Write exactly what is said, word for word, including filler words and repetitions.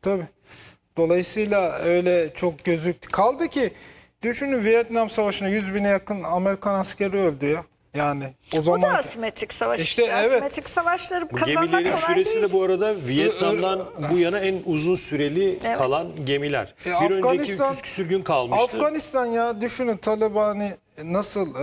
Tabii. Dolayısıyla öyle çok gözüktü. Kaldı ki düşünün, Vietnam Savaşı'nda yüz bine yakın Amerikan askeri öldü ya. Yani o O zaman da asimetrik savaş İşte işte. evet. Asimetrik savaşları Bu kazanmak gemilerin kolay süresi değil. de bu arada Vietnam'dan bu yana en uzun süreli Evet. kalan gemiler. E, Bir önceki Afganistan- üç yüz küsür gün kalmıştı. Afganistan ya, düşünün Taliban'ı nasıl